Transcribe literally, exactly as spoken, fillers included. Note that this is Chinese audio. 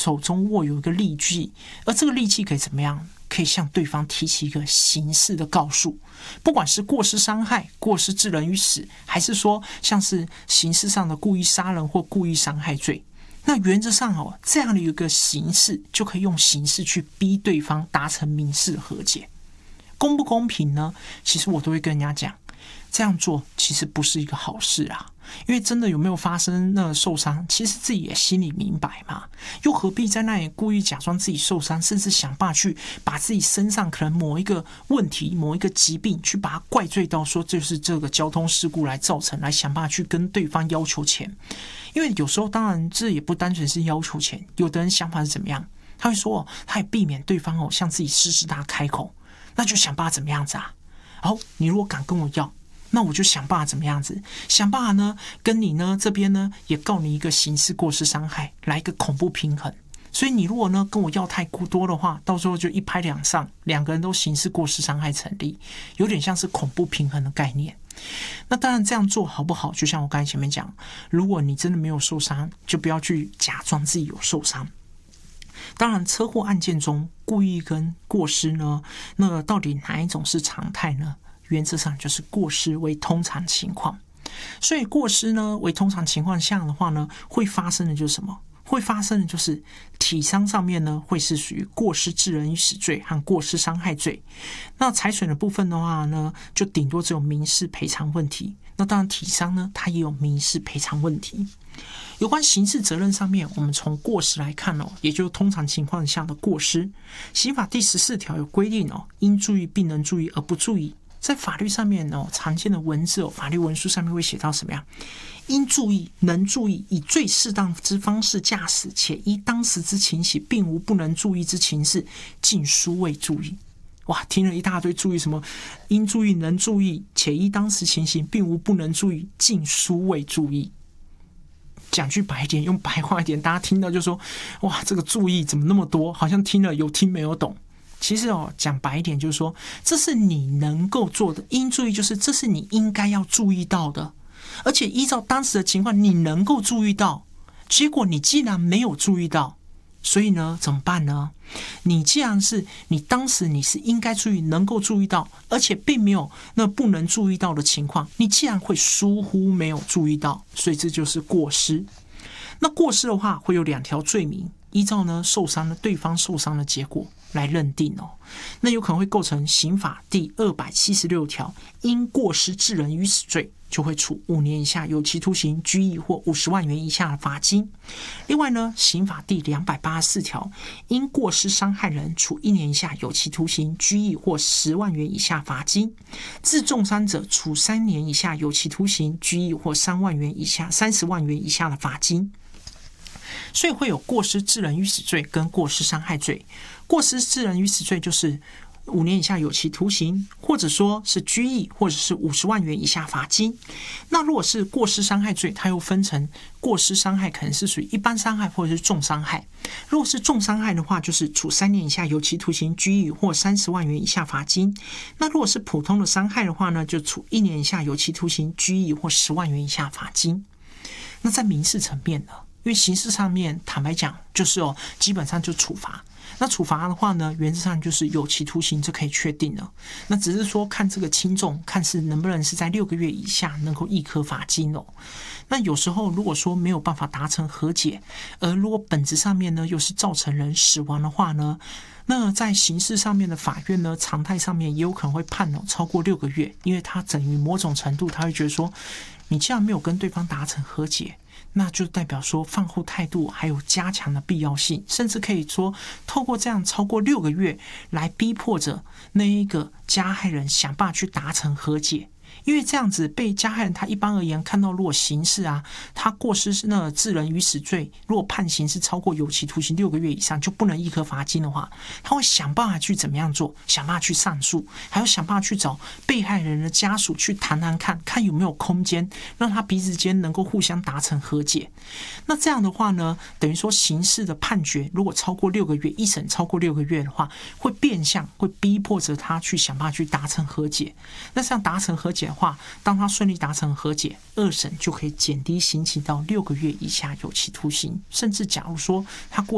手中握有一个利器，而这个利器可以怎么样？可以向对方提起一个刑事的告诉，不管是过失伤害、过失致人于死，还是说像是刑事上的故意杀人或故意伤害罪，那原则上哦，这样的一个形式就可以用刑事去逼对方达成民事和解。公不公平呢？其实我都会跟人家讲，这样做其实不是一个好事啊。因为真的有没有发生那受伤，其实自己也心里明白嘛，又何必在那里故意假装自己受伤，甚至想办法去把自己身上可能某一个问题、某一个疾病，去把它怪罪到说就是这个交通事故来造成，来想办法去跟对方要求钱。因为有时候当然这也不单纯是要求钱，有的人想法是怎么样？他会说，他也避免对方哦向自己施施他开口，那就想办法怎么样子啊？然后你如果敢跟我要，那我就想办法怎么样子，想办法呢，跟你呢这边呢也告你一个刑事过失伤害，来一个恐怖平衡。所以你如果呢跟我要太多的话，到时候就一拍两散，两个人都刑事过失伤害成立，有点像是恐怖平衡的概念。那当然这样做好不好？就像我刚才前面讲，如果你真的没有受伤，就不要去假装自己有受伤。当然，车祸案件中故意跟过失呢，那到底哪一种是常态呢？原则上就是过失为通常情况，所以过失呢为通常情况下的话呢，会发生的就是什么？会发生的就是体伤上面呢会是属于过失致人于死罪和过失伤害罪。那财损的部分的话呢，就顶多只有民事赔偿问题。那当然体伤呢，它也有民事赔偿问题。有关刑事责任上面，我们从过失来看哦，也就是通常情况下的过失。刑法第十四条有规定哦，应注意并能注意而不注意。在法律上面哦，常见的文字哦，法律文书上面会写到什么样？应注意、能注意，以最适当之方式驾驶，且依当时之情形，并无不能注意之情事，尽殊未注意。哇，听了一大堆注意什么？应注意、能注意，且依当时情形，并无不能注意，尽殊未注意。讲句白一点，用白话一点，大家听到就说：哇，这个注意怎么那么多？好像听了有听没有懂。其实哦，讲白一点就是说，这是你能够做的，应注意就是这是你应该要注意到的，而且依照当时的情况，你能够注意到，结果你既然没有注意到，所以呢，怎么办呢？你既然是你当时你是应该注意，能够注意到，而且并没有那不能注意到的情况，你既然会疏忽没有注意到，所以这就是过失。那过失的话，会有两条罪名，依照呢受伤的对方受伤的结果来认定哦，那有可能会构成刑法第二百七十六条，因过失致人于死罪，就会处五年以下有期徒刑、拘役或五十万元以下的罚金。另外呢，刑法第两百八十四条，因过失伤害人，处一年以下有期徒刑、拘役或十万元以下罚金；致重伤者，处三年以下有期徒刑、拘役或三万元以下、三十万元以下的罚金。所以会有过失致人于死罪跟过失伤害罪。过失致人于死罪就是五年以下有期徒刑，或者说是拘役，或者是五十万元以下罚金。那如果是过失伤害罪，它又分成过失伤害可能是属于一般伤害或者是重伤害。如果是重伤害的话，就是处三年以下有期徒刑、拘役或三十万元以下罚金。那如果是普通的伤害的话呢，就处一年以下有期徒刑、拘役或十万元以下罚金。那在民事层面呢？因为刑事上面坦白讲就是哦，基本上就处罚。那处罚的话呢，原则上就是有期徒刑，这可以确定了。那只是说看这个轻重，看是能不能是在六个月以下能够易科罚金哦。那有时候如果说没有办法达成和解，而如果本质上面呢又是造成人死亡的话呢，那在刑事上面的法院呢，常态上面也有可能会判哦超过六个月，因为它等于某种程度，他会觉得说，你既然没有跟对方达成和解，那就代表说放后态度还有加强的必要性，甚至可以说透过这样超过六个月来逼迫着那一个加害人想办法去达成和解。因为这样子被加害人他一般而言看到，如果刑事啊，他过失是那致人于死罪，如果判刑是超过有期徒刑六个月以上就不能易科罚金的话，他会想办法去怎么样做，想办法去上诉，还要想办法去找被害人的家属去谈谈看，看有没有空间让他彼此间能够互相达成和解。那这样的话呢，等于说刑事的判决如果超过六个月，一审超过六个月的话，会变相会逼迫着他去想办法去达成和解。那这样达成和解的话，当他顺利达成和解，二审就可以减低刑期到六个月以下有期徒刑，甚至假如说他过